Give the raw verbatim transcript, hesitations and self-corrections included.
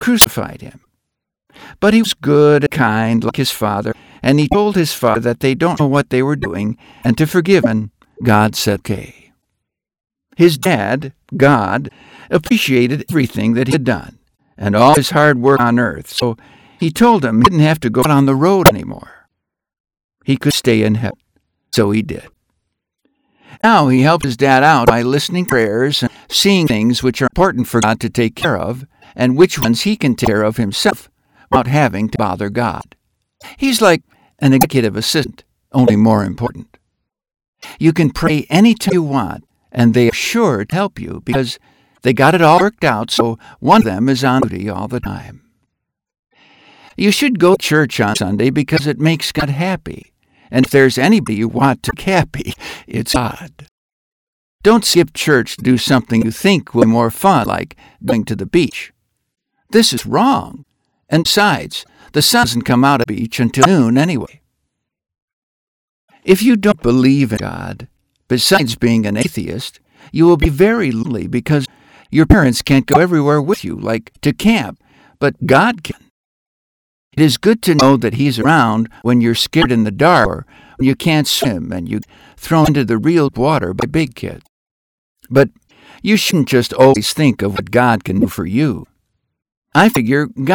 crucified him. But he was good and kind like his father, and he told his father that they don't know what they were doing, and to forgive him. God said okay. His dad, God, appreciated everything that he had done, and all his hard work on earth, so he told him he didn't have to go out on the road anymore. He could stay in heaven, so he did. Now he helped his dad out by listening to prayers and seeing things which are important for God to take care of, and which ones he can take care of himself without having to bother God. He's like an executive assistant, only more important. You can pray anytime you want, and they are sure to help you because they got it all worked out, so one of them is on duty all the time. You should go to church on Sunday because it makes God happy, and if there's anybody you want to be happy, it's God. Don't skip church to do something you think will be more fun, like going to the beach. This is wrong, and besides, the sun doesn't come out of the beach until noon anyway. If you don't believe in God, besides being an atheist, you will be very lonely because your parents can't go everywhere with you, like to camp, but God can. It is good to know that He's around when you're scared in the dark or when you can't swim and you thrown into the real water by big kids. But you shouldn't just always think of what God can do for you. I figure God